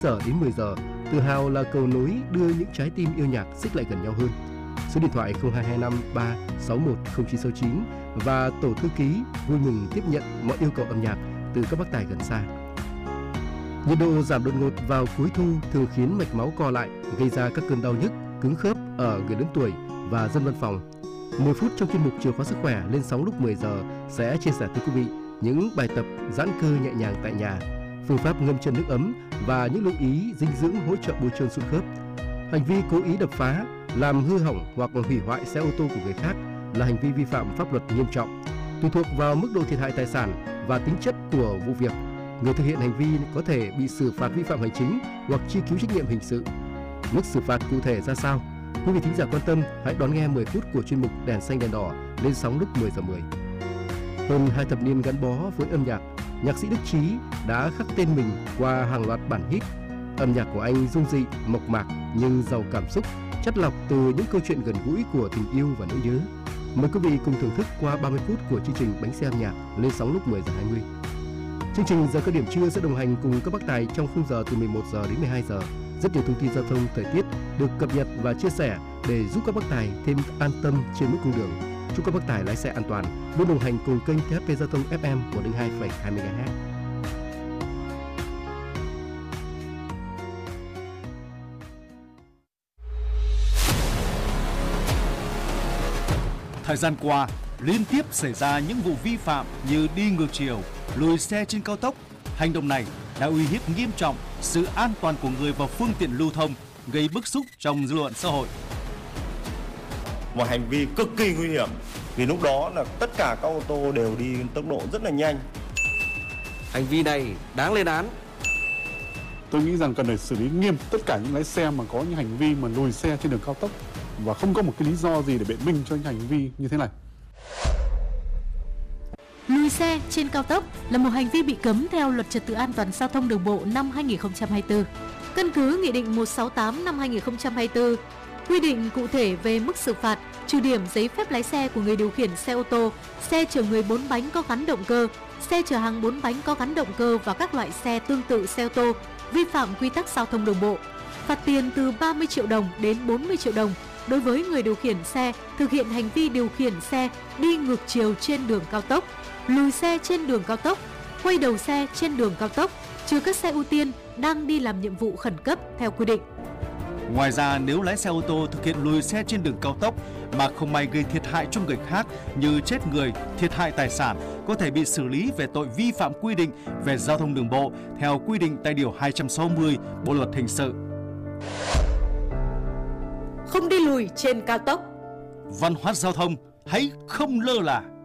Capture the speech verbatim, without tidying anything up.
giờ đến mười giờ, Tự hào là cầu nối đưa những trái tim yêu nhạc xích lại gần nhau hơn. Số điện thoại không hai hai năm ba sáu một không chín sáu chín và tổ thư ký vui mừng tiếp nhận mọi yêu cầu âm nhạc từ các bác tài gần xa. Nhiệt độ giảm đột ngột vào cuối thu thường khiến mạch máu co lại, gây ra các cơn đau nhức, cứng khớp ở người lớn tuổi và dân văn phòng. mười phút trong chuyên mục Chìa khóa sức khỏe lên sóng lúc mười giờ sẽ chia sẻ tới quý vị những bài tập giãn cơ nhẹ nhàng tại nhà, phương pháp ngâm chân nước ấm và những lưu ý dinh dưỡng hỗ trợ bôi trơn sụn khớp. Hành vi cố ý đập phá, làm hư hỏng hoặc hủy hoại xe ô tô của người khác là hành vi vi phạm pháp luật nghiêm trọng. Tùy thuộc vào mức độ thiệt hại tài sản và tính chất của vụ việc, người thực hiện hành vi có thể bị xử phạt vi phạm hành chính hoặc truy cứu trách nhiệm hình sự. Mức xử phạt cụ thể ra sao? Quý vị thính giả quan tâm, hãy đón nghe mười phút của chuyên mục Đèn xanh đèn đỏ lên sóng lúc mười giờ mười. Hơn hai thập niên gắn bó với âm nhạc, nhạc sĩ Đức Chí đã khắc tên mình qua hàng loạt bản hit. Âm nhạc của anh dung dị, mộc mạc nhưng giàu cảm xúc, chắt lọc từ những câu chuyện gần gũi của tình yêu và nỗi nhớ. Mời quý vị cùng thưởng thức qua ba mươi phút của chương trình Bánh xe âm nhạc lên sóng lúc mười giờ hai mươi. Chương trình Giờ cao điểm trưa sẽ đồng hành cùng các bác tài trong khung giờ từ mười một giờ đến mười hai giờ. Rất nhiều thông tin giao thông, thời tiết được cập nhật và chia sẻ để giúp các bác tài thêm an tâm trên mỗi cung đường. Chúc các bác tài lái xe an toàn, luôn đồng hành cùng kênh tê hát pê Giao thông ép em một không hai phẩy hai mê ga héc. Thời gian qua, liên tiếp xảy ra những vụ vi phạm như đi ngược chiều, lùi xe trên cao tốc. Hành động này đã uy hiếp nghiêm trọng sự an toàn của người và phương tiện lưu thông, gây bức xúc trong dư luận xã hội. Một hành vi cực kỳ nguy hiểm vì lúc đó là tất cả các ô tô đều đi tốc độ rất là nhanh. Hành vi này đáng lên án. Tôi nghĩ rằng cần phải xử lý nghiêm tất cả những lái xe mà có những hành vi mà lùi xe trên đường cao tốc và không có một cái lý do gì để biện minh cho những hành vi như thế này. Lùi xe trên cao tốc là một hành vi bị cấm theo Luật Trật tự An toàn Giao thông Đường bộ năm hai nghìn không trăm hai mươi tư. Căn cứ Nghị định một trăm sáu mươi tám năm hai nghìn không trăm hai mươi tư quy định cụ thể về mức xử phạt, trừ điểm giấy phép lái xe của người điều khiển xe ô tô, xe chở người bốn bánh có gắn động cơ, xe chở hàng bốn bánh có gắn động cơ và các loại xe tương tự xe ô tô vi phạm quy tắc giao thông đường bộ. Phạt tiền từ ba mươi triệu đồng đến bốn mươi triệu đồng đối với người điều khiển xe thực hiện hành vi điều khiển xe đi ngược chiều trên đường cao tốc, lùi xe trên đường cao tốc, quay đầu xe trên đường cao tốc, trừ các xe ưu tiên đang đi làm nhiệm vụ khẩn cấp theo quy định. Ngoài ra, nếu lái xe ô tô thực hiện lùi xe trên đường cao tốc mà không may gây thiệt hại cho người khác như chết người, thiệt hại tài sản, có thể bị xử lý về tội vi phạm quy định về giao thông đường bộ theo quy định tại điều hai trăm sáu mươi Bộ luật hình sự. Không đi lùi trên cao tốc. Văn hóa giao thông hãy không lơ là.